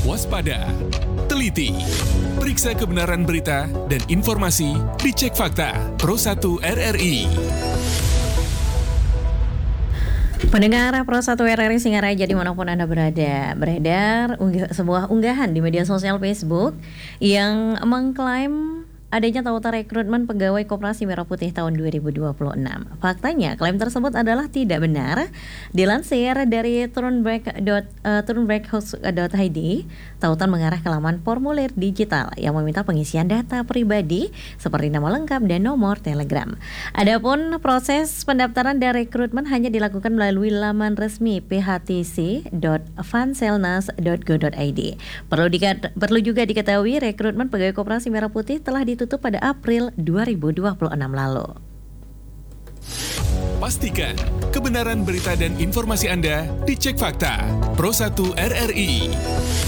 waspada, teliti, periksa kebenaran berita dan informasi dicek fakta Pro 1 RRI. Pendengar Pro 1 RRI Singaraja dimanapun Anda berada, beredar sebuah unggahan di media sosial Facebook yang mengklaim adanya tautan rekrutmen pegawai Koperasi Merah Putih tahun 2026. Faktanya, klaim tersebut adalah tidak benar. Dilansir dari turnback.id, tautan mengarah ke laman formulir digital yang meminta pengisian data pribadi seperti nama lengkap dan nomor Telegram. Adapun proses pendaftaran dan rekrutmen hanya dilakukan melalui laman resmi phtc.fanselnas.go.id. Perlu juga diketahui rekrutmen pegawai Koperasi Merah Putih telah ditutup pada April 2026 lalu. Pastikan kebenaran berita dan informasi Anda dicek fakta Pro 1 RRI.